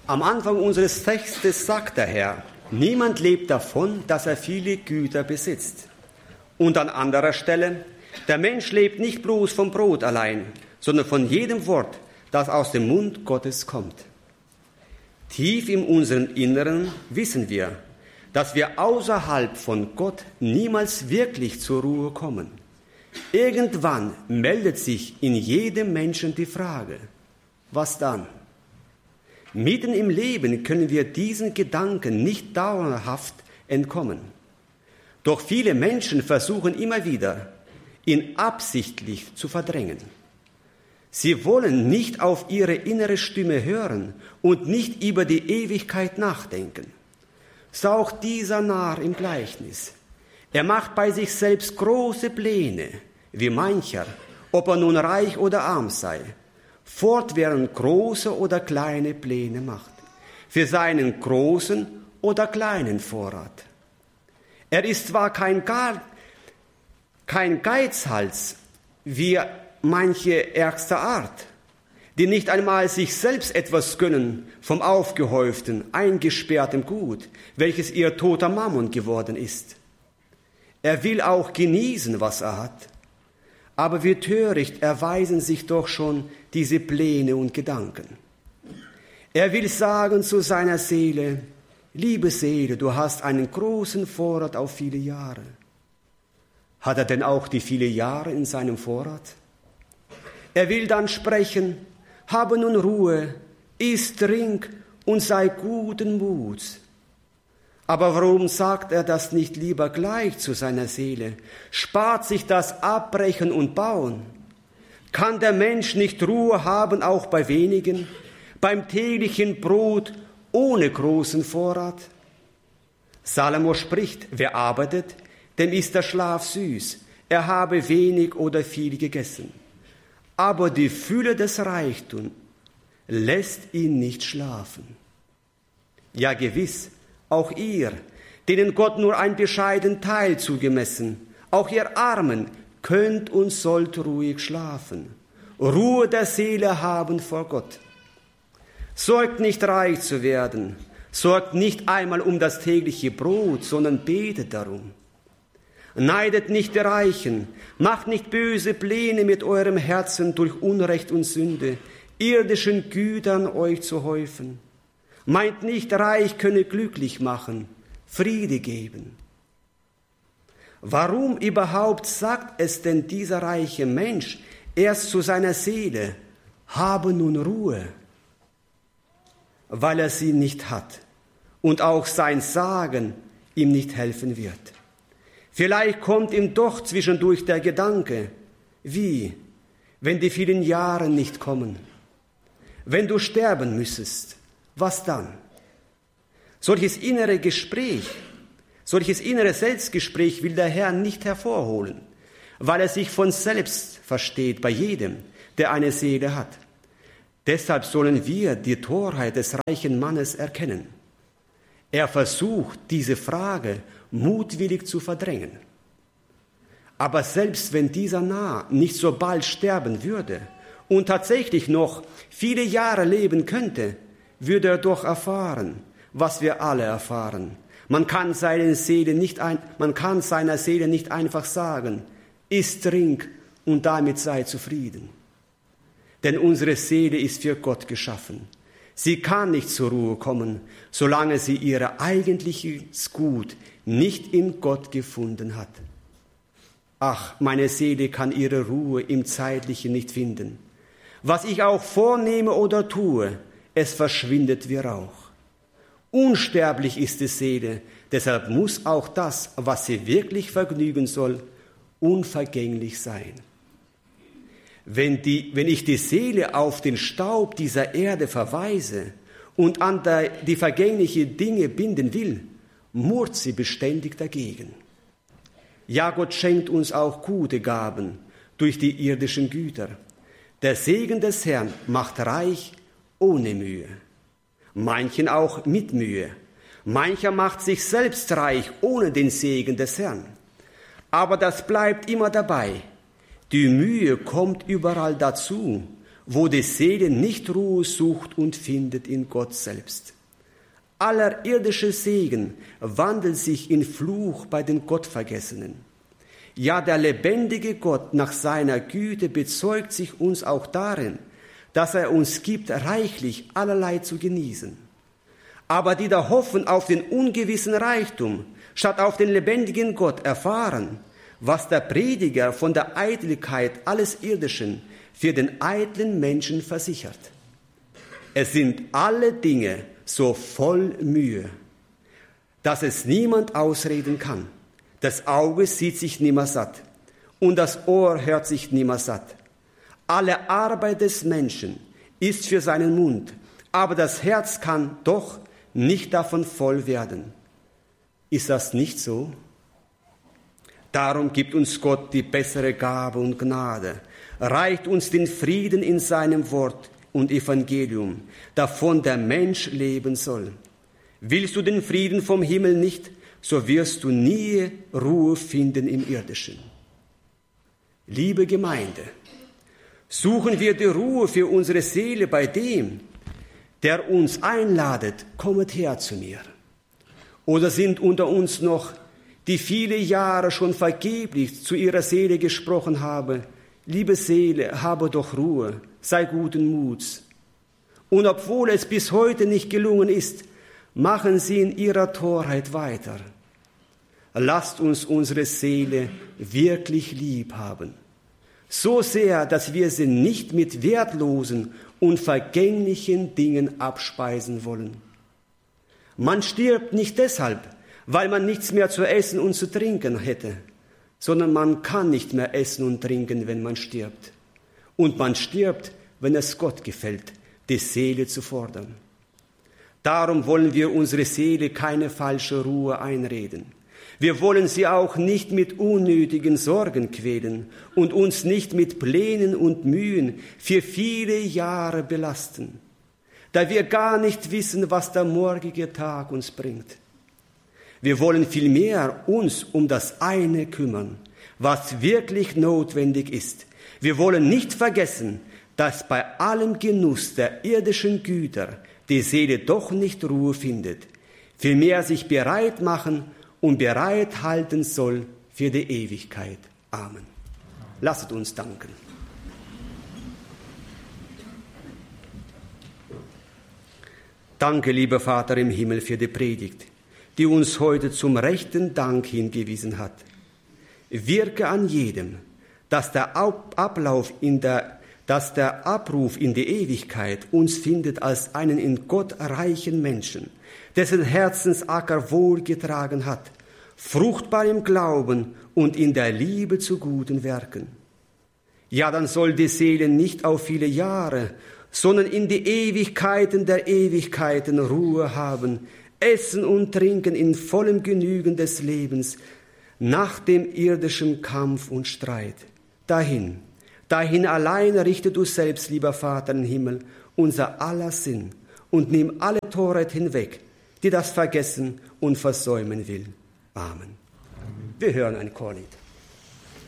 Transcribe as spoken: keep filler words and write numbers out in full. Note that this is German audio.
Am Anfang unseres Textes sagt der Herr, niemand lebt davon, dass er viele Güter besitzt. Und an anderer Stelle, der Mensch lebt nicht bloß vom Brot allein, sondern von jedem Wort, das aus dem Mund Gottes kommt. Tief in unserem Inneren wissen wir, dass wir außerhalb von Gott niemals wirklich zur Ruhe kommen. Irgendwann meldet sich in jedem Menschen die Frage, was dann? Mitten im Leben können wir diesen Gedanken nicht dauerhaft entkommen. Doch viele Menschen versuchen immer wieder, ihn absichtlich zu verdrängen. Sie wollen nicht auf ihre innere Stimme hören und nicht über die Ewigkeit nachdenken. So auch dieser Narr im Gleichnis. Er macht bei sich selbst große Pläne, wie mancher, ob er nun reich oder arm sei, fortwährend große oder kleine Pläne macht, für seinen großen oder kleinen Vorrat. Er ist zwar kein, Gar, kein Geizhals, wie manche ärgster Art, die nicht einmal sich selbst etwas gönnen vom aufgehäuften, eingesperrten Gut, welches ihr toter Mammon geworden ist. Er will auch genießen, was er hat. Aber wie töricht erweisen sich doch schon diese Pläne und Gedanken. Er will sagen zu seiner Seele, liebe Seele, du hast einen großen Vorrat auf viele Jahre. Hat er denn auch die viele Jahre in seinem Vorrat? Er will dann sprechen, habe nun Ruhe, iss, trink und sei guten Muts. Aber warum sagt er das nicht lieber gleich zu seiner Seele? Spart sich das Abbrechen und Bauen? Kann der Mensch nicht Ruhe haben, auch bei wenigen, beim täglichen Brot ohne großen Vorrat? Salomo spricht, wer arbeitet, dem ist der Schlaf süß, er habe wenig oder viel gegessen. Aber die Fülle des Reichtums lässt ihn nicht schlafen. Ja, gewiss, auch ihr, denen Gott nur ein bescheiden Teil zugemessen, auch ihr Armen, könnt und sollt ruhig schlafen, Ruhe der Seele haben vor Gott. Sorgt nicht reich zu werden, sorgt nicht einmal um das tägliche Brot, sondern betet darum. Neidet nicht die Reichen, macht nicht böse Pläne mit eurem Herzen durch Unrecht und Sünde, irdischen Gütern euch zu häufen. Meint nicht, Reich könne glücklich machen, Friede geben. Warum überhaupt sagt es denn dieser reiche Mensch erst zu seiner Seele, habe nun Ruhe? Weil er sie nicht hat und auch sein Sagen ihm nicht helfen wird. Vielleicht kommt ihm doch zwischendurch der Gedanke, wie, wenn die vielen Jahre nicht kommen? Wenn du sterben müsstest, was dann? Solches innere Gespräch, solches innere Selbstgespräch will der Herr nicht hervorholen, weil er sich von selbst versteht bei jedem, der eine Seele hat. Deshalb sollen wir die Torheit des reichen Mannes erkennen. Er versucht, diese Frage mutwillig zu verdrängen. Aber selbst wenn dieser Narr nicht so bald sterben würde und tatsächlich noch viele Jahre leben könnte, würde er doch erfahren, was wir alle erfahren. Man kann seine Seele nicht ein, man kann seiner Seele nicht einfach sagen, iss, trink und damit sei zufrieden. Denn unsere Seele ist für Gott geschaffen. Sie kann nicht zur Ruhe kommen, solange sie ihr eigentliches Gut nicht in Gott gefunden hat. Ach, meine Seele kann ihre Ruhe im Zeitlichen nicht finden. Was ich auch vornehme oder tue, es verschwindet wie Rauch. Unsterblich ist die Seele, deshalb muss auch das, was sie wirklich vergnügen soll, unvergänglich sein. Wenn, die, wenn ich die Seele auf den Staub dieser Erde verweise und an der, die vergänglichen Dinge binden will, murrt sie beständig dagegen. Ja, Gott schenkt uns auch gute Gaben durch die irdischen Güter. Der Segen des Herrn macht reich ohne Mühe, manchen auch mit Mühe. Mancher macht sich selbst reich ohne den Segen des Herrn. Aber das bleibt immer dabei. Die Mühe kommt überall dazu, wo die Seele nicht Ruhe sucht und findet in Gott selbst. Aller irdische Segen wandelt sich in Fluch bei den Gottvergessenen. Ja, der lebendige Gott nach seiner Güte bezeugt sich uns auch darin, dass er uns gibt, reichlich allerlei zu genießen. Aber die da hoffen auf den ungewissen Reichtum, statt auf den lebendigen Gott, erfahren, was der Prediger von der Eitelkeit alles Irdischen für den eitlen Menschen versichert. Es sind alle Dinge so voll Mühe, dass es niemand ausreden kann. Das Auge sieht sich nimmer satt und das Ohr hört sich nimmer satt. Alle Arbeit des Menschen ist für seinen Mund, aber das Herz kann doch nicht davon voll werden. Ist das nicht so? Darum gibt uns Gott die bessere Gabe und Gnade, reicht uns den Frieden in seinem Wort und Evangelium, davon der Mensch leben soll. Willst du den Frieden vom Himmel nicht, so wirst du nie Ruhe finden im Irdischen. Liebe Gemeinde, suchen wir die Ruhe für unsere Seele bei dem, der uns einladet, kommet her zu mir. Oder sind unter uns noch, die viele Jahre schon vergeblich zu ihrer Seele gesprochen haben, liebe Seele, habe doch Ruhe, sei guten Muts. Und obwohl es bis heute nicht gelungen ist, machen sie in ihrer Torheit weiter. Lasst uns unsere Seele wirklich lieb haben, so sehr, dass wir sie nicht mit wertlosen und vergänglichen Dingen abspeisen wollen. Man stirbt nicht deshalb, weil man nichts mehr zu essen und zu trinken hätte, sondern man kann nicht mehr essen und trinken, wenn man stirbt. Und man stirbt, wenn es Gott gefällt, die Seele zu fordern. Darum wollen wir unsere Seele keine falsche Ruhe einreden. Wir wollen sie auch nicht mit unnötigen Sorgen quälen und uns nicht mit Plänen und Mühen für viele Jahre belasten, da wir gar nicht wissen, was der morgige Tag uns bringt. Wir wollen vielmehr uns um das eine kümmern, was wirklich notwendig ist. Wir wollen nicht vergessen, dass bei allem Genuss der irdischen Güter die Seele doch nicht Ruhe findet, vielmehr sich bereit machen und bereit halten soll für die Ewigkeit. Amen. Lasset uns danken. Danke, lieber Vater im Himmel, für die Predigt, die uns heute zum rechten Dank hingewiesen hat. Wirke an jedem, dass der Ablauf in der, dass der Abruf in die Ewigkeit uns findet als einen in Gott reichen Menschen, dessen Herzensacker wohlgetragen hat, fruchtbar im Glauben und in der Liebe zu guten Werken. Ja, dann soll die Seele nicht auf viele Jahre, sondern in die Ewigkeiten der Ewigkeiten Ruhe haben, essen und trinken in vollem Genügen des Lebens, nach dem irdischen Kampf und Streit. Dahin, dahin allein richte du selbst, lieber Vater im Himmel, unser aller Sinn und nimm alle Torheit hinweg, die das vergessen und versäumen will. Amen. Wir hören ein Chorlied.